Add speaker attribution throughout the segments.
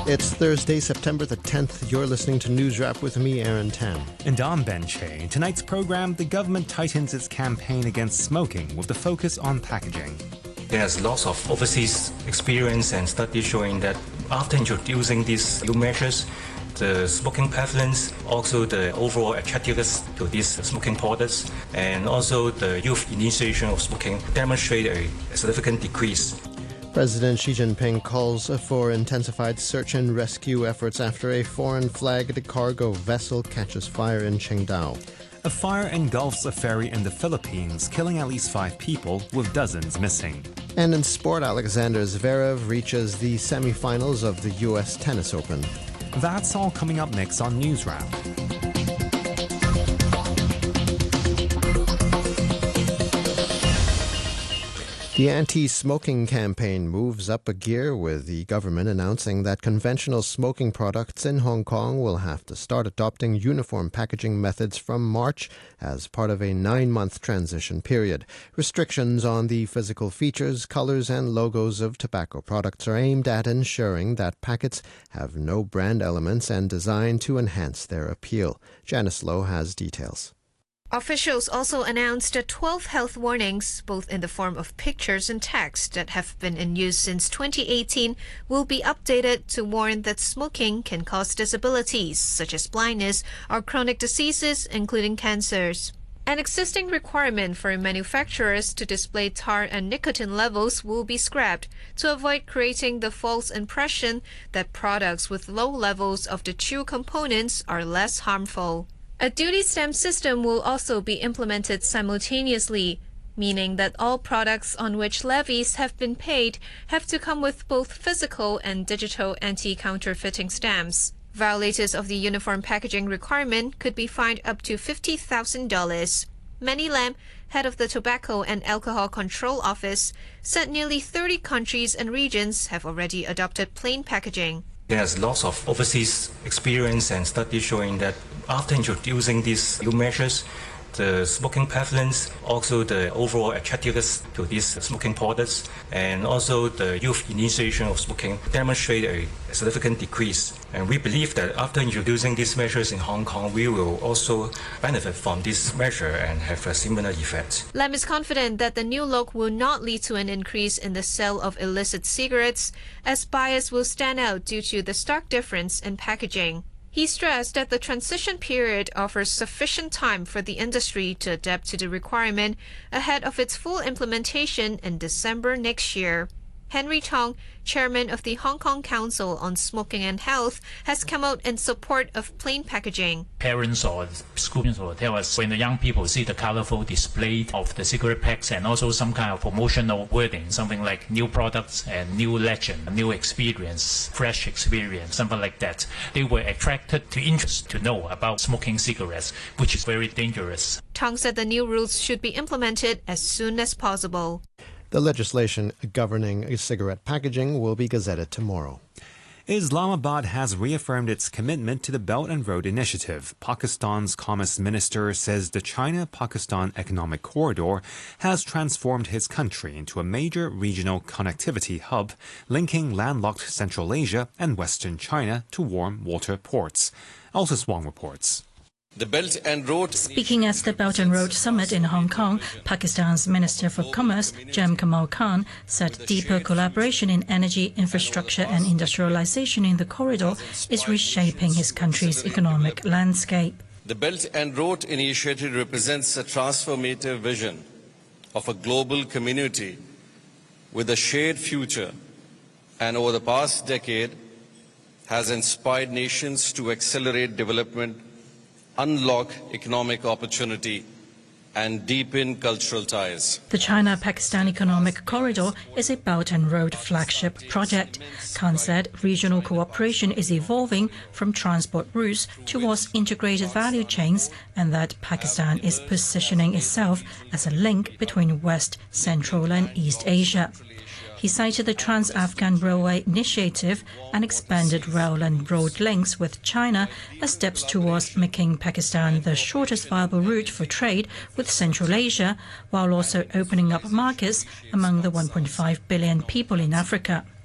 Speaker 1: It's Thursday, September the 10th. You're listening to News Wrap with me, Aaron Tam.
Speaker 2: And I'm Ben Che. In tonight's program, the government tightens its campaign against smoking with the focus on packaging.
Speaker 3: There's lots of overseas experience and studies showing that after introducing these new measures, the smoking prevalence, also the overall attractiveness to these smoking products, and also the youth initiation of smoking demonstrate a significant decrease.
Speaker 1: President Xi Jinping calls for intensified search and rescue efforts after a foreign-flagged cargo vessel catches fire in Qingdao.
Speaker 2: A fire engulfs a ferry in the Philippines, killing at least 5 people, with dozens missing.
Speaker 1: And in sport, Alexander Zverev reaches the semi-finals of the U.S. Tennis Open.
Speaker 2: That's all coming up next on News Wrap.
Speaker 1: The anti-smoking campaign moves up a gear, with the government announcing that conventional smoking products in Hong Kong will have to start adopting uniform packaging methods from March as part of a 9-month transition period. Restrictions on the physical features, colors, and logos of tobacco products are aimed at ensuring that packets have no brand elements and designed to enhance their appeal. Janice Lowe has details.
Speaker 4: Officials also announced 12 health warnings, both in the form of pictures and text, that have been in use since 2018 will be updated to warn that smoking can cause disabilities such as blindness or chronic diseases, including cancers. An existing requirement for manufacturers to display tar and nicotine levels will be scrapped to avoid creating the false impression that products with low levels of the two components are less harmful. A duty stamp system will also be implemented simultaneously, meaning that all products on which levies have been paid have to come with both physical and digital anti-counterfeiting stamps. Violators of the uniform packaging requirement could be fined up to $50,000. Manny Lam, head of the Tobacco and Alcohol Control Office, said nearly 30 countries and regions have already adopted plain packaging.
Speaker 3: There's lots of overseas experience and studies showing that after introducing these new measures, the smoking prevalence, also the overall attractiveness to these smoking products, and also the youth initiation of smoking demonstrate a significant decrease. And we believe that after introducing these measures in Hong Kong, we will also benefit from this measure and have a similar effect.
Speaker 4: Lam is confident that the new look will not lead to an increase in the sale of illicit cigarettes, as buyers will stand out due to the stark difference in packaging. He stressed that the transition period offers sufficient time for the industry to adapt to the requirement ahead of its full implementation in December next year. Henry Tong, chairman of the Hong Kong Council on Smoking and Health, has come out in support of plain packaging.
Speaker 5: Parents or students will tell us when the young people see the colorful display of the cigarette packs and also some kind of promotional wording, something like new products and new legend, new experience, fresh experience, something like that, they were attracted to interest to know about smoking cigarettes, which is very dangerous.
Speaker 4: Tong said the new rules should be implemented as soon as possible.
Speaker 1: The legislation governing cigarette packaging will be gazetted tomorrow.
Speaker 2: Islamabad has reaffirmed its commitment to the Belt and Road Initiative. Pakistan's Commerce Minister says the China-Pakistan Economic Corridor has transformed his country into a major regional connectivity hub, linking landlocked Central Asia and Western China to warm water ports. Elsa Swang reports.
Speaker 6: The Belt and Road.
Speaker 7: Speaking at the Belt and Road Summit in Hong Kong, Pakistan's Minister for Commerce, Jem Kamal Khan, said deeper collaboration in energy, infrastructure and industrialization in the corridor is reshaping his country's economic landscape.
Speaker 6: The Belt and Road Initiative represents a transformative vision of a global community with a shared future, and over the past decade has inspired nations to accelerate development, unlock economic opportunity, and deepen cultural ties.
Speaker 7: The China-Pakistan Economic Corridor is a Belt and Road flagship project. Khan said regional cooperation is evolving from transport routes towards integrated value chains, and that Pakistan is positioning itself as a link between West, Central and East Asia. He cited the Trans-Afghan Railway Initiative and expanded rail and road links with China as steps towards making Pakistan the shortest viable route for trade with Central Asia, while also opening up markets among the 1.5 billion people in Africa.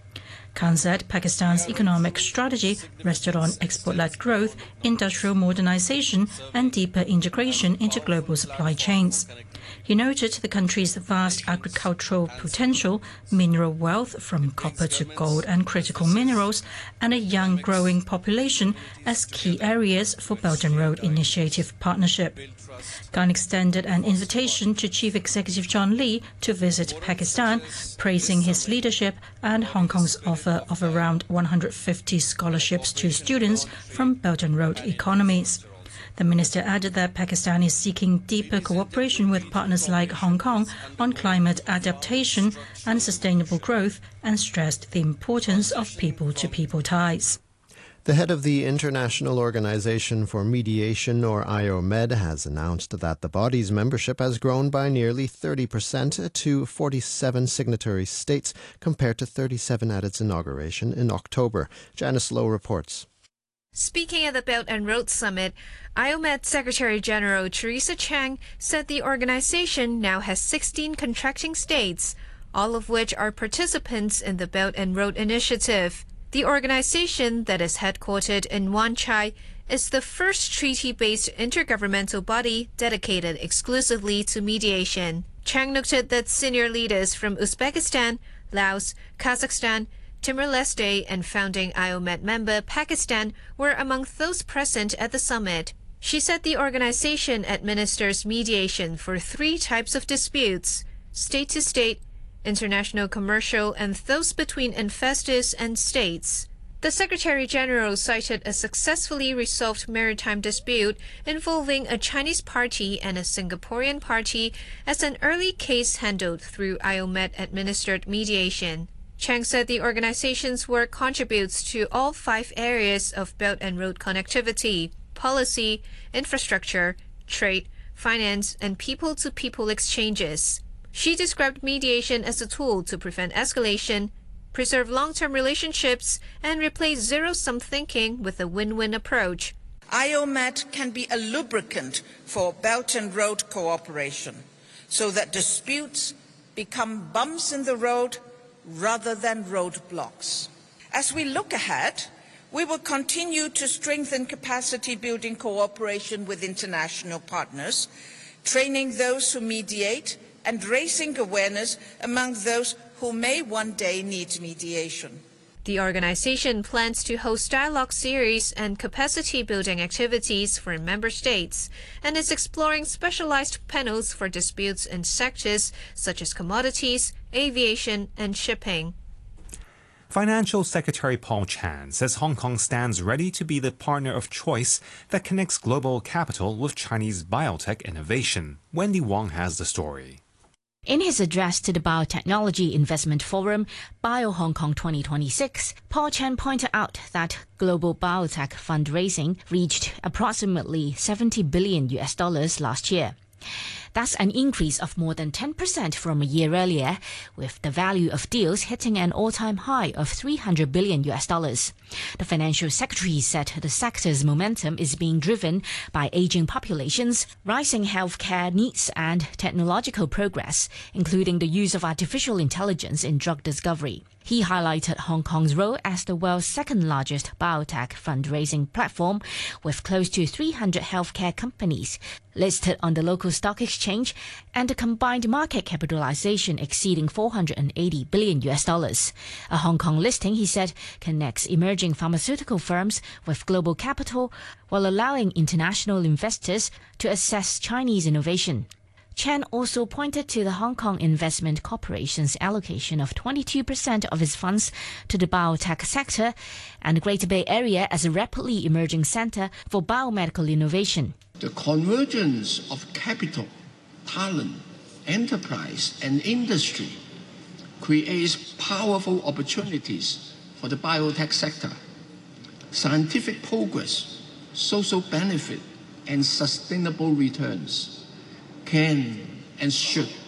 Speaker 7: Khan said Pakistan's economic strategy rested on export-led growth, industrial modernization, and deeper integration into global supply chains. He noted the country's vast agricultural potential, mineral wealth from copper to gold and critical minerals, and a young growing population as key areas for Belt and Road Initiative partnership. Khan extended an invitation to Chief Executive John Lee to visit Pakistan, praising his leadership and Hong Kong's offer of around 150 scholarships to students from Belt and Road economies. The minister added that Pakistan is seeking deeper cooperation with partners like Hong Kong on climate adaptation and sustainable growth, and stressed the importance of people-to-people ties.
Speaker 1: The head of the International Organization for Mediation, or IOMED, has announced that the body's membership has grown by nearly 30% to 47 signatory states, compared to 37 at its inauguration in October. Janice Lowe reports.
Speaker 4: Speaking at the Belt and Road Summit, IOMED Secretary General Teresa Chang said the organization now has 16 contracting states, all of which are participants in the Belt and Road Initiative. The organization, that is headquartered in Wan Chai, is the first treaty-based intergovernmental body dedicated exclusively to mediation. Chang noted that senior leaders from Uzbekistan, Laos, Kazakhstan, Timor-Leste, and founding IOMED member Pakistan were among those present at the summit. She said the organization administers mediation for 3 types of disputes: state-to-state, international commercial, and those between investors and states. The Secretary-General cited a successfully resolved maritime dispute involving a Chinese party and a Singaporean party as an early case handled through IOMED-administered mediation. Chang said the organization's work contributes to all 5 areas of Belt and Road connectivity: policy, infrastructure, trade, finance, and people-to-people exchanges. She described mediation as a tool to prevent escalation, preserve long-term relationships, and replace zero-sum thinking with a win-win approach.
Speaker 8: IOMED can be a lubricant for Belt and Road cooperation, so that disputes become bumps in the road rather than roadblocks. As we look ahead, we will continue to strengthen capacity-building cooperation with international partners, training those who mediate and raising awareness among those who may one day need mediation.
Speaker 4: The organization plans to host dialogue series and capacity-building activities for member states, and is exploring specialized panels for disputes in sectors such as commodities, aviation, and shipping.
Speaker 2: Financial Secretary Paul Chan says Hong Kong stands ready to be the partner of choice that connects global capital with Chinese biotech innovation. Wendy Wong has the story.
Speaker 9: In his address to the Biotechnology Investment Forum, Bio Hong Kong 2026, Paul Chan pointed out that global biotech fundraising reached approximately $70 billion last year. That's an increase of more than 10% from a year earlier, with the value of deals hitting an all-time high of $300 billion. The financial secretary said the sector's momentum is being driven by aging populations, rising healthcare needs, and technological progress, including the use of artificial intelligence in drug discovery. He highlighted Hong Kong's role as the world's second-largest biotech fundraising platform, with close to 300 healthcare companies listed on the local stock exchange and a combined market capitalization exceeding $480 billion. A Hong Kong listing, he said, connects emerging pharmaceutical firms with global capital while allowing international investors to access Chinese innovation. Chan also pointed to the Hong Kong Investment Corporation's allocation of 22% of its funds to the biotech sector and the Greater Bay Area as a rapidly emerging center for biomedical innovation.
Speaker 10: The convergence of capital, talent, enterprise, and industry creates powerful opportunities for the biotech sector. Scientific progress, social benefit, and sustainable returns can and should